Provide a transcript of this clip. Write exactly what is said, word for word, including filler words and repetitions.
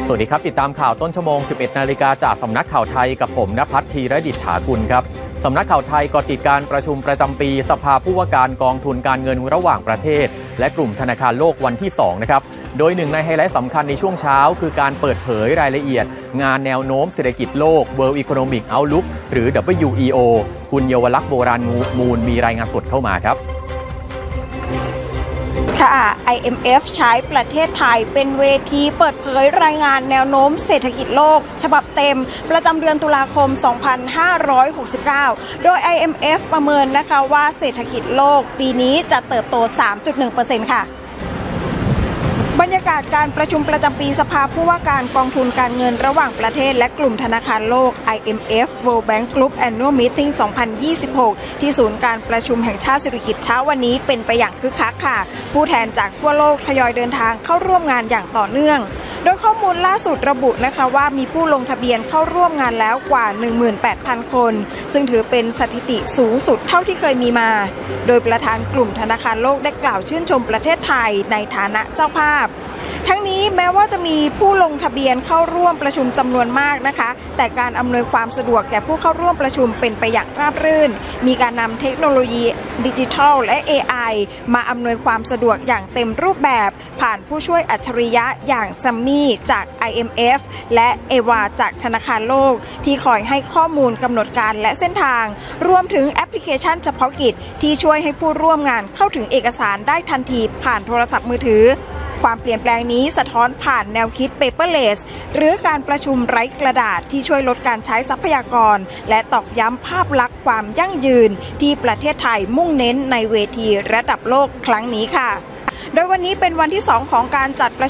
สวัสดีครับติดตามข่าวต้นชั่วโมง สิบเอ็ด นาฬิกาจากสำนักข่าวไทยกับผมณภัทร ธีรดิษฐากุลครับสำนักข่าวไทยก็ติดการประชุมประจำปีสภาผู้ว่าการกองทุนการเงินระหว่างประเทศและกลุ่มธนาคารโลกวันที่สองนะครับโดยหนึ่งในไฮไลท์สำคัญในช่วงเช้าคือการเปิดเผยรายละเอียดงานแนวโน้มเศรษฐกิจโลก World Economic Outlook หรือ ดับเบิลยู อี โอ คุณเยาวลักษณ์โบราณมูลมีรายงานสดเข้ามาครับค่ะ ไอ เอ็ม เอฟ ใช้ประเทศไทยเป็นเวทีเปิดเผยรายงานแนวโน้มเศรษฐกิจโลกฉบับเต็มประจำเดือนตุลาคม สองพันห้าร้อยหกสิบเก้า โดย ไอ เอ็ม เอฟ ประเมินนะคะว่าเศรษฐกิจโลกปีนี้จะเติบโต สามจุดหนึ่งเปอร์เซ็นต์ ค่ะบรรยากาศการประชุมประจำปีสภาผู้ว่าการกองทุนการเงินระหว่างประเทศและกลุ่มธนาคารโลก ไอ เอ็ม เอฟ World Bank Group Annual Meeting สองพันยี่สิบหก ที่ศูนย์การประชุมแห่งชาติสิริกิติ์เช้าวันนี้เป็นไปอย่างคึกคักค่ะผู้แทนจากทั่วโลกทยอยเดินทางเข้าร่วมงานอย่างต่อเนื่องโดยข้อมูลล่าสุดระบุนะคะว่ามีผู้ลงทะเบียนเข้าร่วมงานแล้วกว่า หนึ่งหมื่นแปดพัน คนซึ่งถือเป็นสถิติสูงสุดเท่าที่เคยมีมาโดยประธานกลุ่มธนาคารโลกได้กล่าวชื่นชมประเทศไทยในฐานะเจ้าภาพทั้งนี้แม้ว่าจะมีผู้ลงทะเบียนเข้าร่วมประชุมจำนวนมากนะคะแต่การอำนวยความสะดวกแก่ผู้เข้าร่วมประชุมเป็นไปอย่างราบรื่นมีการนำเทคโนโลยีดิจิทัลและ เอ ไอ มาอำนวยความสะดวกอย่างเต็มรูปแบบผ่านผู้ช่วยอัจฉริยะอย่างซัมมี่จาก ไอ เอ็ม เอฟ และเอวาจากธนาคารโลกที่คอยให้ข้อมูลกำหนดการและเส้นทางรวมถึงแอปพลิเคชันเฉพาะกิจที่ช่วยให้ผู้ร่วมงานเข้าถึงเอกสารได้ทันทีผ่านโทรศัพท์มือถือความเปลี่ยนแปลงนี้สะท้อนผ่านแนวคิด paperless หรือการประชุมไร้กระดาษที่ช่วยลดการใช้ทรัพยากรและตอกย้ำภาพลักษณ์ความยั่งยืนที่ประเทศไทยมุ่งเน้นในเวทีระดับโลกครั้งนี้ค่ะโดยวันนี้เป็นวันที่สองของการจัดประ